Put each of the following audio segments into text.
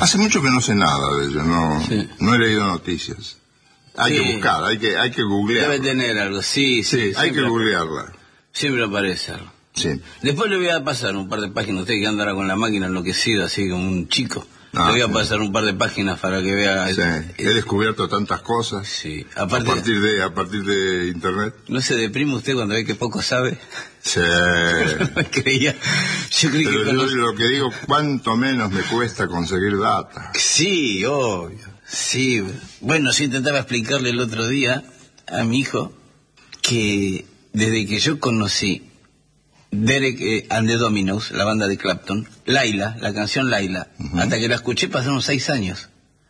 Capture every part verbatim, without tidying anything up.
Hace mucho que no sé nada de ella, no, sí. no he leído noticias. Hay sí. que buscar, hay que, hay que googlear. Debe tener algo, sí, sí. sí hay que googlearla. Siempre aparece algo. Sí. Después le voy a pasar un par de páginas, usted que andará con la máquina enloquecido, así como un chico. Ah, le voy a sí. pasar un par de páginas para que vea. Sí. El, He descubierto tantas cosas. Sí. Aparte, a partir de, a partir de internet. ¿No se deprime usted cuando ve que poco sabe? Sí. No creía. Yo creí Pero que yo cuando... lo que digo, cuánto menos me cuesta conseguir data. Sí, obvio. Sí. Bueno, yo intentaba explicarle el otro día a mi hijo que desde que yo conocí Derek eh, and the Dominos, la banda de Clapton, Laila, la canción Laila, uh-huh. hasta que la escuché pasaron seis años.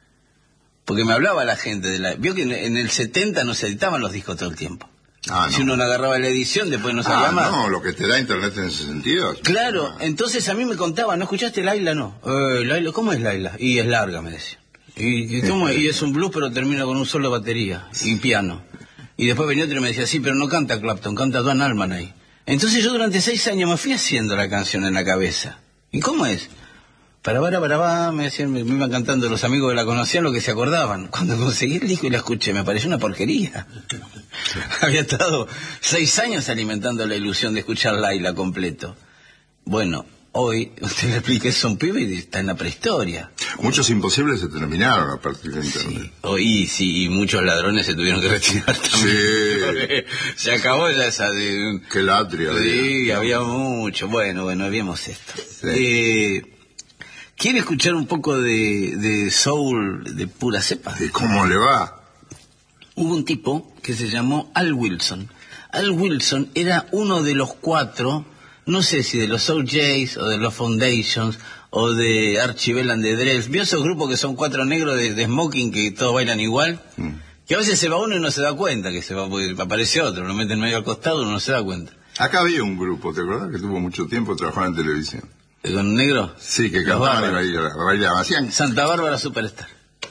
Porque me hablaba la gente de la... Vio que en, en el setenta no se editaban los discos todo el tiempo. Ah, si no. uno no agarraba la edición, después no salía ah, más. No, lo que te da internet en ese sentido. Claro, ah. entonces a mí me contaban, ¿no escuchaste Laila? No. Eh, Laila, ¿cómo es Laila? Y es larga, me decía. Y, y, ¿cómo? y es un blues, pero termina con un solo de batería y piano. Y después venía otro y me decía, sí, pero no canta Clapton, canta Don Allman ahí. Entonces yo durante seis años me fui haciendo la canción en la cabeza. ¿Y cómo es? Para, para, para, para, me decían, me, me iban cantando los amigos que la conocían lo que se acordaban. Cuando conseguí el disco y la escuché, me pareció una porquería. Había estado seis años alimentando la ilusión de escuchar Laila completo. Bueno, hoy, usted le explica eso a un pibe y está en la prehistoria. Muchos imposibles se terminaron a partir de internet. Sí, hoy sí, y muchos ladrones se tuvieron que retirar también. Sí. Se acabó ya esa de... Qué latria. Sí, había mucho. Bueno, bueno, habíamos esto. Sí. Eh, ¿Quiere escuchar un poco de, de soul de pura cepa? ¿Y cómo le va? Hubo un tipo que se llamó Al Wilson. Al Wilson era uno de los cuatro, no sé si de los O Js o de los Foundations o de Archie Bell and the Drells. ¿Vio esos grupos que son cuatro negros de, de smoking que todos bailan igual? Mm. Que a veces se va uno y no se da cuenta que se va, porque aparece otro, lo meten medio al costado y uno no se da cuenta. Acá había un grupo, ¿te acuerdas? Que tuvo mucho tiempo trabajando en televisión. ¿Con negro? Sí, que cantaban y bailaban. bailaban. Hacían... Santa Bárbara Superstar.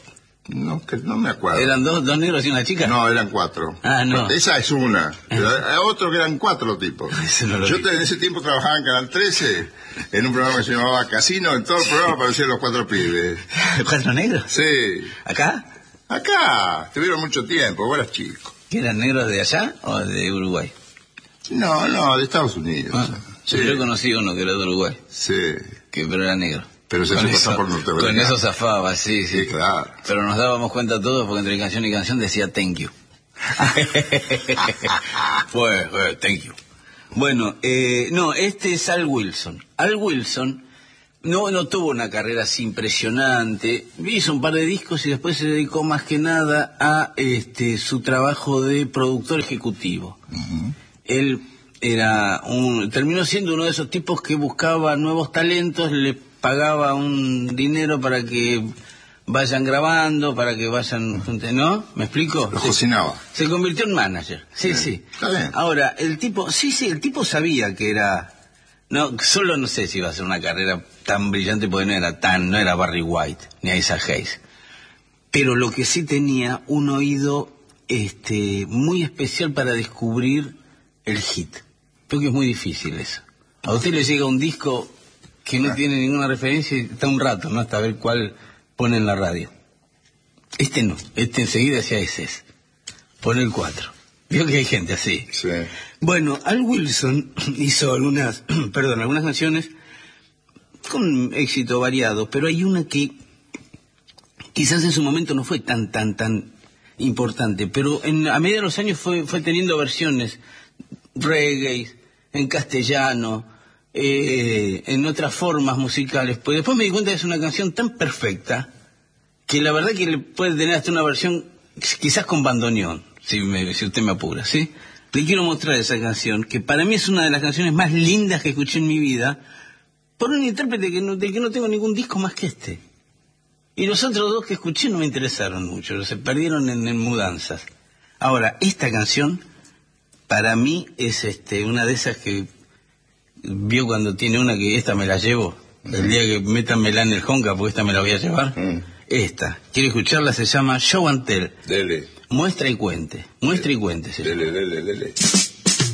No, que no me acuerdo. ¿Eran dos, dos negros y una chica? No, eran cuatro. Ah, no. Esa es una. Pero hay otro que eran cuatro tipos. No Yo en ese tiempo trabajaba en Canal trece, en un programa que se llamaba Casino. En todo el programa aparecían los cuatro pibes. ¿Cuatro negros? Sí. ¿Acá? Acá. Estuvieron mucho tiempo, vos eras chico. ¿Que eran negros de allá o de Uruguay? No, no, de Estados Unidos. Ah, sí. Yo conocí uno que era de Uruguay. Sí. Que, pero era negro. Pero se pasaba por norteamericano. Con eso zafaba, sí, sí. Sí, claro. Pero nos dábamos cuenta todos porque entre canción y canción decía thank you. Fue, fue, thank you. Bueno, eh, no, este es Al Wilson. Al Wilson no, no tuvo una carrera así impresionante. Hizo un par de discos y después se dedicó más que nada a este su trabajo de productor ejecutivo. Uh-huh. Él era un, terminó siendo uno de esos tipos que buscaba nuevos talentos, le pagaba un dinero para que vayan grabando, para que vayan, ¿no? ¿Me explico? Lo cocinaba. Se convirtió en manager, sí, bien. sí. Está bien. Ahora, el tipo, sí, sí, el tipo sabía que era, no, solo no sé si iba a ser una carrera tan brillante porque no era tan, no era Barry White, ni Isaac Hayes. Pero lo que sí tenía un oído, este, muy especial para descubrir el hit. Creo que es muy difícil eso. A usted le llega un disco que no tiene ninguna referencia y está un rato, ¿no? Hasta ver cuál pone en la radio. Este no, este enseguida decía ese es. Pone el cuatro. Vio que hay gente así. Sí. Bueno, Al Wilson hizo algunas, perdón, algunas canciones con éxito variado, pero hay una que quizás en su momento no fue tan, tan, tan importante, pero en, a medida de los años fue, fue teniendo versiones reggae, en castellano, eh, en otras formas musicales. Pues después me di cuenta que es una canción tan perfecta que la verdad que le puede tener hasta una versión quizás con bandoneón, si, me, si usted me apura, ¿sí? Le quiero mostrar esa canción, que para mí es una de las canciones más lindas que escuché en mi vida, por un intérprete que no, del que no tengo ningún disco más que este. Y los otros dos que escuché no me interesaron mucho, se perdieron en, en mudanzas. Ahora, esta canción para mí es este una de esas que vio cuando tiene una que esta me la llevo, mm. el día que métanmela en el Honka, porque esta me la voy a llevar. Mm. Esta, ¿quiere escucharla? Se llama Show and Tell. Dele. Muestra y cuente, muestra y cuente. Dele, dele, dele.